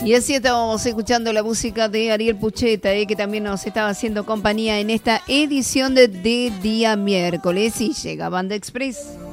Y así estábamos escuchando la música de Ariel Pucheta, que también nos estaba haciendo compañía en esta edición de día miércoles. Y llega Banda Express.